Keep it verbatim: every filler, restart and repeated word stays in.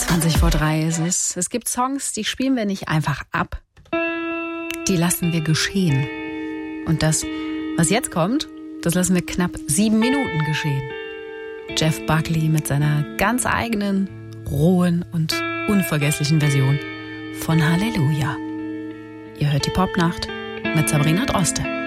zwanzig vor drei ist es. Es gibt Songs, die spielen wir nicht einfach ab. Die lassen wir geschehen. Und das, was jetzt kommt, das lassen wir knapp sieben Minuten geschehen. Jeff Buckley mit seiner ganz eigenen, rohen und unvergesslichen Version von Halleluja. Ihr hört die Popnacht mit Sabrina Droste.